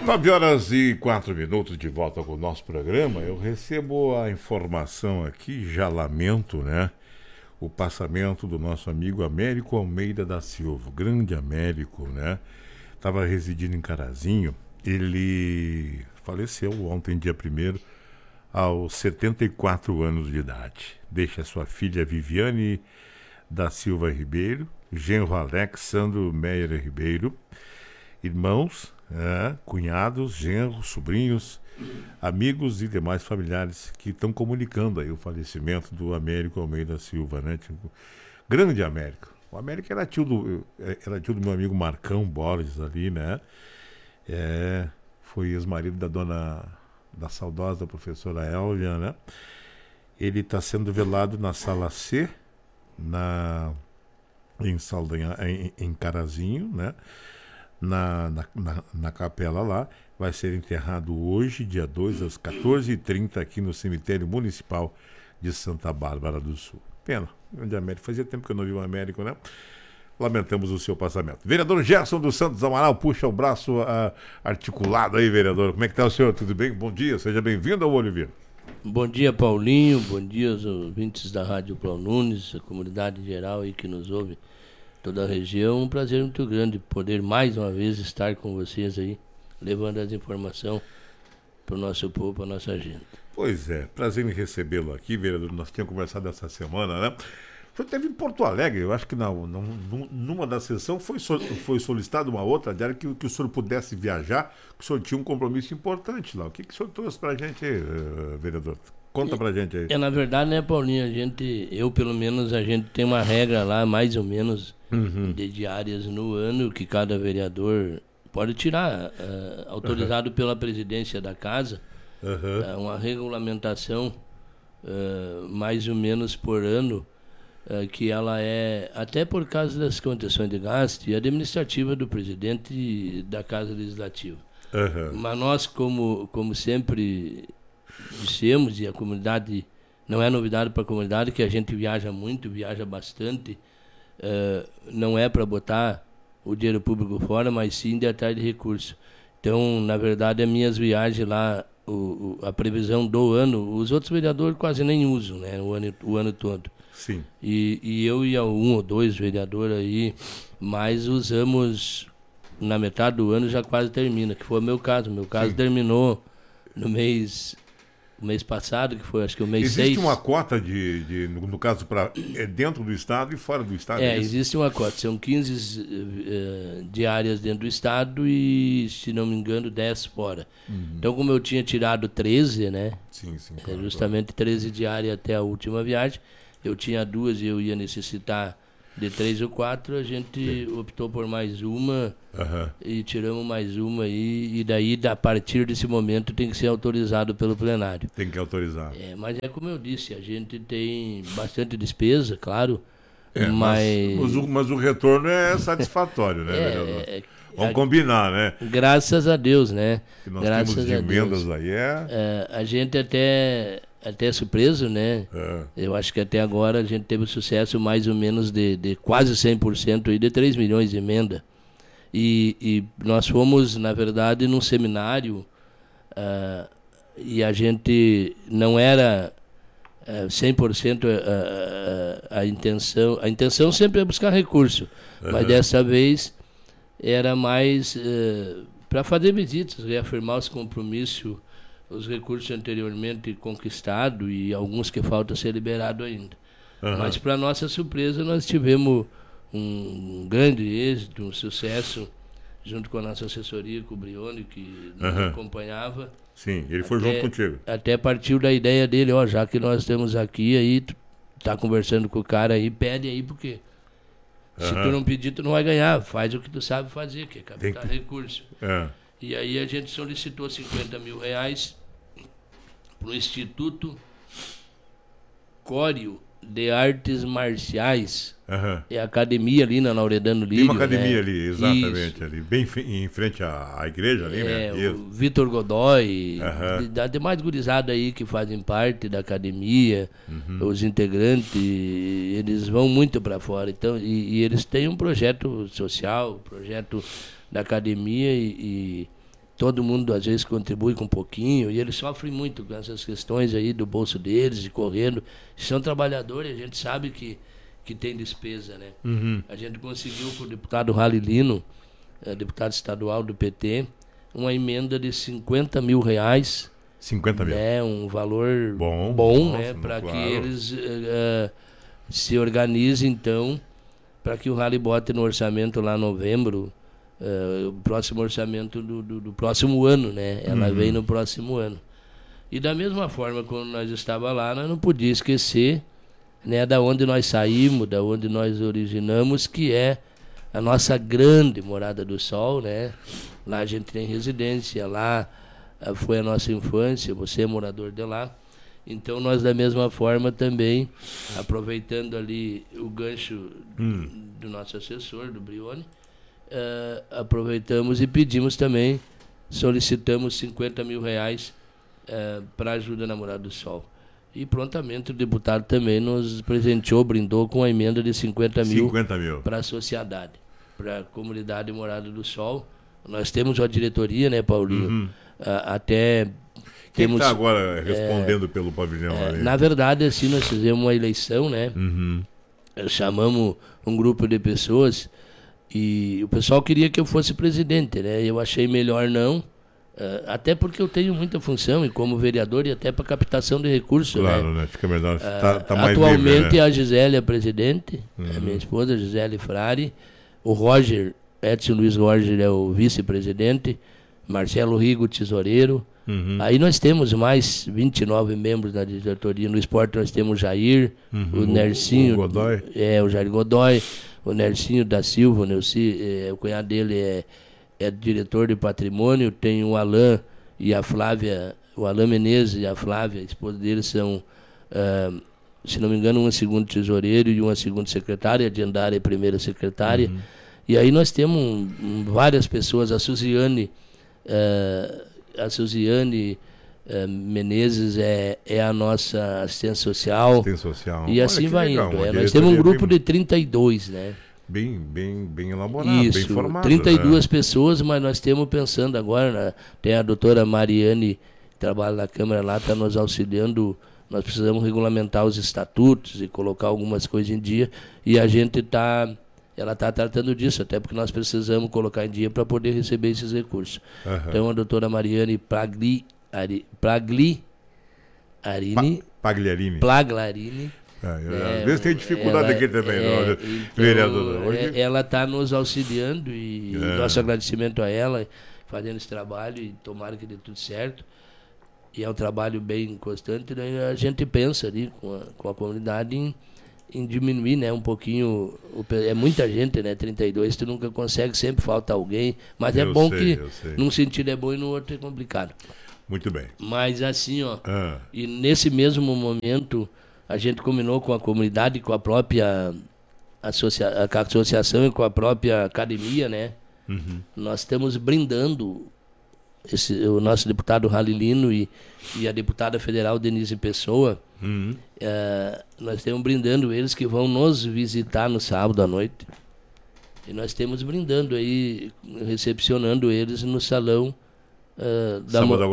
9h04 de volta com o nosso programa. Eu recebo a informação aqui, já lamento, né? O passamento do nosso amigo Américo Almeida da Silva, o grande Américo, né? Estava residindo em Carazinho. Ele faleceu ontem, dia 1º, aos 74 anos de idade. Deixa sua filha Viviane da Silva Ribeiro, genro Alexandro Meyer Ribeiro, irmãos, cunhados, genros, sobrinhos, amigos e demais familiares que estão comunicando aí o falecimento do Américo Almeida Silva, né? Tipo, grande Américo. O Américo era tio do meu amigo Marcão Borges ali, né? Foi ex-marido da saudosa professora Elvia, né? Ele está sendo velado na sala C, em Carazinho, né? Na capela lá. Vai ser enterrado hoje, dia 2, às 14h30, aqui no cemitério municipal de Santa Bárbara do Sul. Pena, grande Américo. Fazia tempo que eu não vi o Américo, né? Lamentamos o seu passamento. Vereador Gerson dos Santos Amaral, puxa o braço articulado aí, vereador. Como é que está o senhor? Tudo bem? Bom dia, seja bem-vindo ao Olho Vivo. Bom dia, Paulinho. Bom dia aos ouvintes da Rádio Plano Nunes, a comunidade em geral aí que nos ouve, toda a região. Um prazer muito grande poder mais uma vez estar com vocês aí, levando as informações para o nosso povo, para a nossa gente. Pois é, prazer em recebê-lo aqui, vereador. Nós tínhamos conversado essa semana, né? O senhor esteve em Porto Alegre, eu acho que numa da sessão foi solicitada uma outra diária que o senhor pudesse viajar, que o senhor tinha um compromisso importante lá. O que o senhor trouxe para a gente aí, vereador? Conta para a gente aí. Na verdade, né, Paulinho, eu pelo menos, a gente tem uma regra lá, mais ou menos, de diárias no ano, que cada vereador pode tirar, autorizado pela presidência da casa, uma regulamentação mais ou menos por ano, que ela é, até por causa das condições de gasto e administrativa do presidente da Casa Legislativa. Mas nós, como sempre dissemos, e a comunidade, não é novidade para a comunidade, que a gente viaja muito, viaja bastante, não é para botar o dinheiro público fora, mas sim de atrás de recursos. Então, na verdade, as minhas viagens lá, a previsão do ano, os outros vereadores quase nem usam, né, o ano todo. Sim. E eu e um ou dois vereadores aí, mas usamos na metade do ano, já quase termina, que foi o meu caso. Meu caso terminou no mês passado, que foi acho que o mês 6. Existe uma cota no caso, dentro do estado e fora do estado? Existe uma cota, são 15 diárias dentro do estado e, se não me engano, 10 fora. Então, como eu tinha tirado 13, né? Sim, claro, justamente 13 diárias até a última viagem, eu tinha 2 e eu ia necessitar de 3 ou 4, a gente optou por mais uma e tiramos mais uma aí, e daí, a partir desse momento, tem que ser autorizado pelo plenário. Tem que autorizar. Mas é como eu disse, a gente tem bastante despesa, claro, mas o retorno é satisfatório, né, vereador? Vamos combinar, né? Graças a Deus, né? Que nós temos de emendas aí a gente até surpreso, né? Eu acho que até agora a gente teve um sucesso mais ou menos de quase 100% aí, de 3 milhões de emenda. E nós fomos, na verdade, num seminário e a gente não era 100% a intenção. A intenção sempre é buscar recurso, mas dessa vez era mais para fazer visitas, reafirmar os compromissos, os recursos anteriormente conquistados e alguns que faltam ser liberados ainda. Mas, para nossa surpresa, nós tivemos um grande êxito, um sucesso, junto com a nossa assessoria, com o Brione, que nos acompanhava. Sim, ele foi junto contigo. Até partiu da ideia dele, já que nós estamos aqui, aí tu tá conversando com o cara aí, pede aí, porque se tu não pedir, tu não vai ganhar. Faz o que tu sabe fazer, que é captar recurso. E aí a gente solicitou 50 mil reais para o Instituto Cório de Artes Marciais. É a academia ali na Lauredano Lírio. Tem uma academia, né? Ali, exatamente. Ali, bem em frente à igreja ali, né? O Vitor Godoy, da demais gurizada aí que fazem parte da academia, os integrantes, eles vão muito para fora. Então, e eles têm um projeto social, projeto da academia, e todo mundo às vezes contribui com um pouquinho, e eles sofrem muito com essas questões aí do bolso deles, de correndo. São trabalhadores, a gente sabe que tem despesa, né? A gente conseguiu com o deputado Ralilino, deputado estadual do PT, uma emenda de R$50 mil. 50 mil. Né, um valor bom, nossa, né, para claro. que eles se organizem, então, para que o Rally bote no orçamento lá em novembro, o próximo orçamento do próximo ano, né? Ela vem no próximo ano. E da mesma forma, quando nós estávamos lá, nós não podíamos esquecer, né, da onde nós saímos, da onde nós originamos, que é a nossa grande Morada do Sol, né? Lá a gente tem residência, lá foi a nossa infância, você é morador de lá. Então nós da mesma forma também, aproveitando ali o gancho do nosso assessor, do Brioni, aproveitamos e pedimos também, solicitamos R$50 mil para ajuda na Morada do Sol. E prontamente o deputado também nos presenteou, brindou com a emenda de 50 mil para a sociedade, para a comunidade Morada do Sol. Nós temos uma diretoria, né, Paulinho? Até quem está agora respondendo pelo pavilhão ali? Na verdade, assim, nós fizemos uma eleição, né? Chamamos um grupo de pessoas e o pessoal queria que eu fosse presidente, né? Eu achei melhor não, até porque eu tenho muita função e como vereador e até para captação de recursos, claro, né? Fica melhor, tá mais atualmente livre, né? a Gisele é presidente, a minha esposa, Gisele Frari, o Roger, Edson Luiz Roger é o vice-presidente, Marcelo Rigo, tesoureiro. Aí nós temos mais 29 membros da diretoria. No esporte nós temos o Jair, o Nercinho, o Godoy. O Jair Godoy, o Nercinho da Silva, o Neuci, o cunhado dele é diretor de patrimônio. Tem o Alain e a Flávia, o Alain Menezes e a Flávia, a esposa dele, são, se não me engano, uma segundo tesoureiro e uma segunda secretária, a Diandária é primeira secretária. E aí nós temos várias pessoas, a Suziane Menezes é a nossa assistente social. E assim vai legal, indo. Nós temos um grupo de 32, né? Bem elaborado, isso, bem formado. 32 pessoas, mas nós temos pensando agora, né? Tem a doutora Mariane, que trabalha na Câmara lá, está nos auxiliando. Nós precisamos regulamentar os estatutos e colocar algumas coisas em dia. E a gente ela está tratando disso, até porque nós precisamos colocar em dia para poder receber esses recursos. Então, a doutora Mariane Pagliarini. Às vezes tem dificuldade aqui também, vereador. Ela está nos auxiliando e nosso agradecimento a ela, fazendo esse trabalho, e tomara que dê tudo certo. E é um trabalho bem constante, né? A gente pensa ali com a comunidade em diminuir, né, um pouquinho, é muita gente, né, 32, tu nunca consegue, sempre falta alguém, mas é bom que num sentido é bom e no outro é complicado. Muito bem. Mas assim, e nesse mesmo momento a gente combinou com a comunidade, com a própria associação e com a própria academia, né, nós estamos brindando o nosso deputado Ralilino e a deputada federal Denise Pessoa. Nós estamos brindando eles que vão nos visitar no sábado à noite. E nós estamos brindando aí, recepcionando eles no salão da